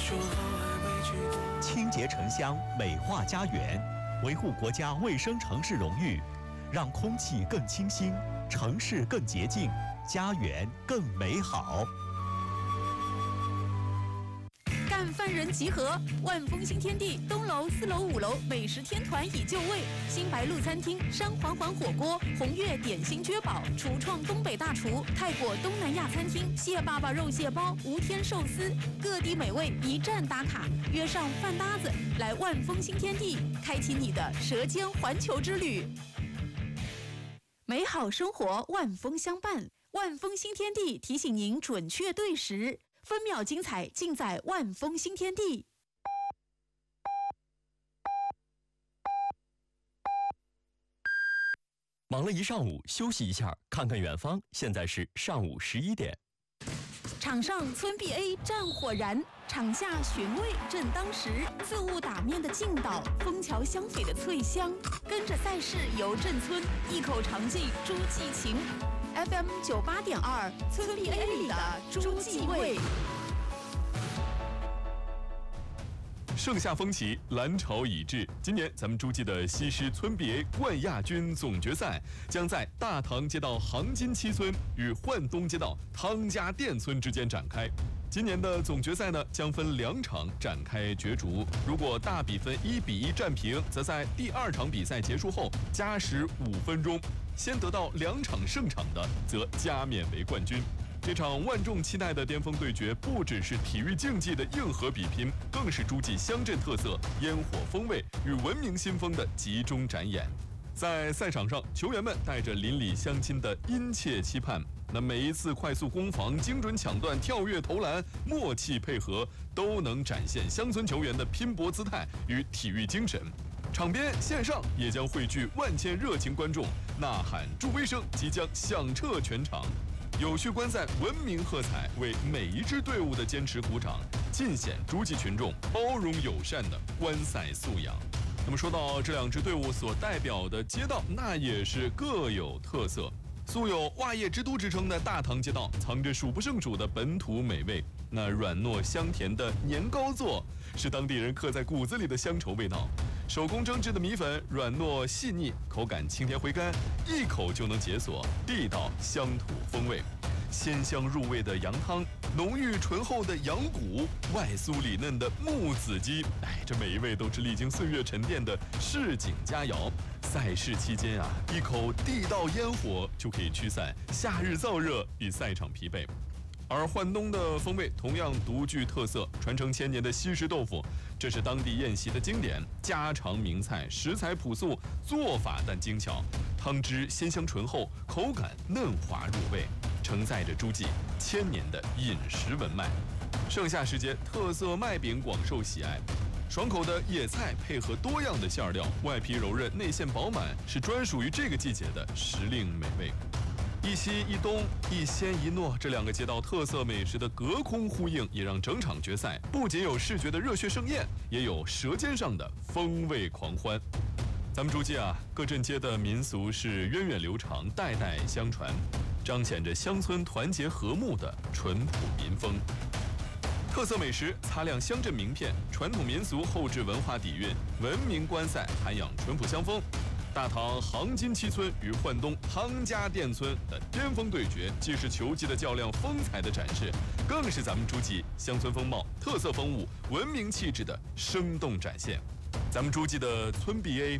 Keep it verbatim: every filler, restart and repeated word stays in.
清洁城乡，美化家园，维护国家卫生城市荣誉，让空气更清新，城市更洁净，家园更美好。 干饭人集合，万丰新天地东楼、四楼、五楼美食天团已就位，新白鹿餐厅、山环环火锅、红月点心绝宝、橱创东北大厨、泰国东南亚餐厅、蟹爸爸肉蟹包、无天寿司，各地美味一站打卡，约上饭搭子来万丰新天地，开启你的舌尖环球之旅。美好生活万丰相伴，万丰新天地提醒您准确对时。分秒精彩尽在万丰新天地。 忙了一上午，休息一下，看看远方。现在是上午十一点。 场上村 B A 战火燃，场下寻味正当时。自物打面的劲道，枫桥香榧的脆香，跟着赛事游镇村，一口尝尽诸暨情。F M 九八点二，村 B A 里的诸暨味。 盛夏风起，蓝潮已至。今年咱们诸暨的西施村 B A 冠亚军总决赛将在大塘街道杭金七村与浣东街道汤家店村之间展开。今年的总决赛呢，将分两场展开角逐。如果大比分一比一战平，则在第二场比赛结束后加时五分钟，先得到两场胜场的，则加冕为冠军。这场万众期待的巅峰对决，不只是体育竞技的硬核比拼，更是诸暨乡镇特色、烟火风味与文明新风的集中展演。在赛场上，球员们带着邻里乡亲的殷切期盼，那每一次快速攻防、精准抢断、跳跃投篮、默契配合，都能展现乡村球员的拼搏姿态与体育精神。场边线上也将汇聚万千热情观众，呐喊助威声即将响彻全场。有序观赛，文明喝彩，为每一支队伍的坚持鼓掌，尽显诸暨群众包容友善的观赛素养。那么说到这两支队伍所代表的街道，那也是各有特色。素有“袜业之都”之称的大塘街道，藏着数不胜数的本土美味。那软糯香甜的年糕做，是当地人刻在骨子里的乡愁味道。手工蒸制的米粉软糯细腻，口感清甜回甘，一口就能解锁地道乡土风味。鲜香入味的羊汤，浓郁醇厚的羊骨，外酥里嫩的木子鸡，哎，这每一味都是历经岁月沉淀的市井佳肴。赛事期间啊，一口地道烟火就可以驱散夏日燥热与赛场疲惫。而浣东的风味同样独具特色，传承千年的西施豆腐，这是当地宴席的经典家常名菜，食材朴素，做法但精巧，汤汁鲜香醇厚，口感嫩滑入味，承载着诸暨千年的饮食文脉。盛夏时节，特色麦饼广受喜爱，爽口的野菜配合多样的馅料，外皮柔韧，内馅饱满，是专属于这个季节的时令美味。一西一东，一鲜一糯，这两个街道特色美食的隔空呼应，也让整场决赛不仅有视觉的热血盛宴，也有舌尖上的风味狂欢。咱们诸暨啊，各镇街的民俗是源远流长，代代相传，彰显着乡村团结和睦的淳朴民风。特色美食擦亮乡镇名片，传统民俗后置文化底蕴，文明观赛涵养淳朴乡风。大塘杭金七村与浣东汤家店村的巅峰对决，既是球技的较量、风采的展示，更是咱们诸暨乡村风貌、特色风物、文明气质的生动展现。咱们诸暨的村 B A